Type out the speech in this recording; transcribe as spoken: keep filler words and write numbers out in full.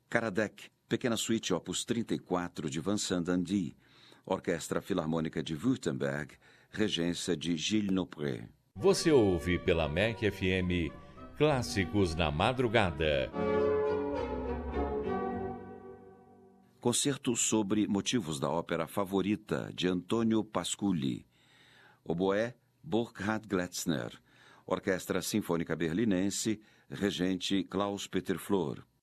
Karadec, Pequena Suíte opus trinta e quatro de Vincent Dandy, Orquestra Filarmônica de Württemberg, regência de Gilles Nopré. Você ouve pela M E C F M Clássicos na Madrugada. Concerto sobre motivos da ópera Favorita, de Antônio Pasculli. Oboé, Burkhard Gletzner. Orquestra Sinfônica Berlinense, regente Klaus Peter Flor.